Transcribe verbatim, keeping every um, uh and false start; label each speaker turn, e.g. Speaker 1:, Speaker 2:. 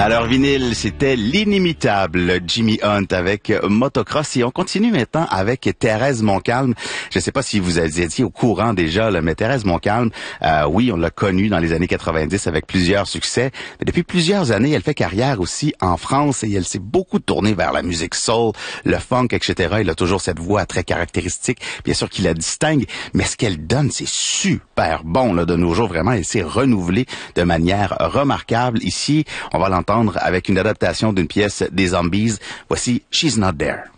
Speaker 1: Alors, vinyle, c'était l'inimitable Jimmy Hunt avec Motocross. Et on continue maintenant avec Thérèse Montcalm. Je ne sais pas si vous étiez au courant déjà, là, mais Thérèse Montcalm, euh, oui, on l'a connue dans les années quatre-vingt-dix avec plusieurs succès. Mais depuis plusieurs années, elle fait carrière aussi en France et elle s'est beaucoup tournée vers la musique soul, le funk, et cetera. Elle a toujours cette voix très caractéristique, bien sûr qui la distingue. Mais ce qu'elle donne, c'est super bon là, de nos jours. Vraiment, elle s'est renouvelée de manière remarquable. Ici, on va l'entendre avec une adaptation d'une pièce des Zombies. Voici She's Not There.